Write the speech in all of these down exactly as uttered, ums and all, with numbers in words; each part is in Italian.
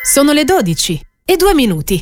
Sono le dodici e due minuti.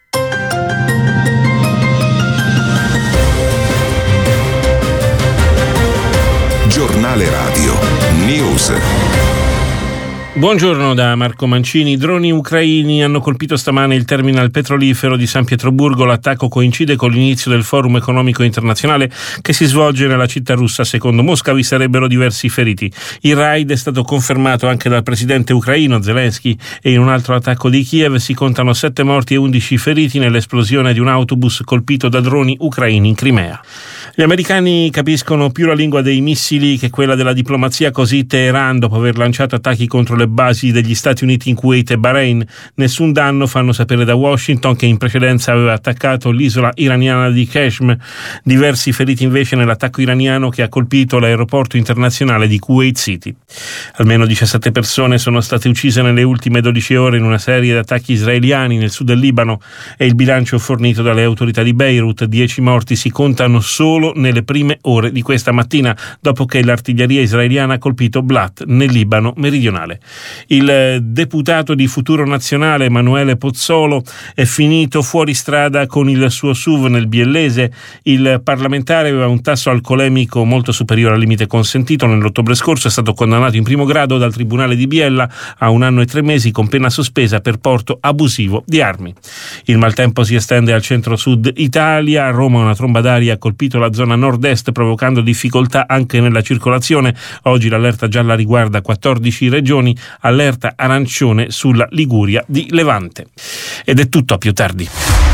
Giornale Radio News. Buongiorno da Marco Mancini. I droni ucraini hanno colpito stamane il terminal petrolifero di San Pietroburgo. L'attacco coincide con l'inizio del forum economico internazionale che si svolge nella città russa. Secondo Mosca vi sarebbero diversi feriti. Il raid è stato confermato anche dal presidente ucraino Zelensky e in un altro attacco di Kiev si contano sette morti e undici feriti nell'esplosione di un autobus colpito da droni ucraini in Crimea. Gli americani capiscono più la lingua dei missili che quella della diplomazia, così Teheran, dopo aver lanciato attacchi contro le basi degli Stati Uniti in Kuwait e Bahrain. Nessun danno, fanno sapere da Washington, che in precedenza aveva attaccato l'isola iraniana di Qeshm. Diversi feriti invece nell'attacco iraniano che ha colpito l'aeroporto internazionale di Kuwait City. Almeno diciassette persone sono state uccise nelle ultime dodici ore in una serie di attacchi israeliani nel sud del Libano. È il bilancio fornito dalle autorità di Beirut. Dieci morti si contano solo nelle prime ore di questa mattina, dopo che l'artiglieria israeliana ha colpito Blat nel Libano meridionale. Il deputato di Futuro Nazionale Emanuele Pozzolo è finito fuori strada con il suo S U V nel Biellese. Il parlamentare aveva un tasso alcolemico molto superiore al limite consentito. Nell'ottobre scorso è stato condannato in primo grado dal Tribunale di Biella a un anno e tre mesi con pena sospesa per porto abusivo di armi. Il maltempo si estende al centro-sud Italia. A Roma una tromba d'aria ha colpito la zona nord-est, provocando difficoltà anche nella circolazione. Oggi l'allerta gialla riguarda quattordici regioni, allerta arancione sulla Liguria di Levante. Ed è tutto, a più tardi.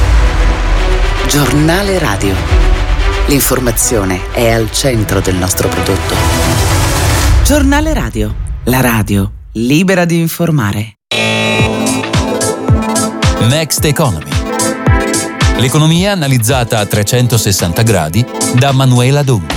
Giornale Radio. L'informazione è al centro del nostro prodotto. Giornale Radio. La radio libera di informare. Next Economy. L'economia analizzata a trecentosessanta gradi da Manuela Donghi.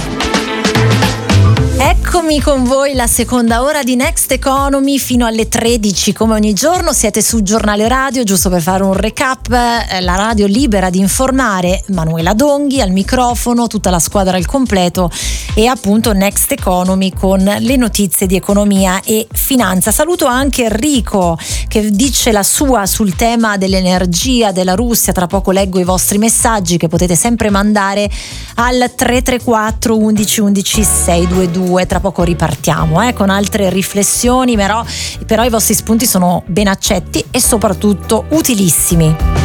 Eccomi con voi, la seconda ora di Next Economy fino alle tredici. Come ogni giorno siete su Giornale Radio, giusto per fare un recap, la radio libera di informare. Manuela Donghi al microfono, tutta la squadra al completo e appunto Next Economy con le notizie di economia e finanza. Saluto anche Enrico che dice la sua sul tema dell'energia della Russia. Tra poco leggo i vostri messaggi che potete sempre mandare al tre tre quattro undici undici seicentoventidue. Tra poco ripartiamo eh, con altre riflessioni, però, però i vostri spunti sono ben accetti e soprattutto utilissimi.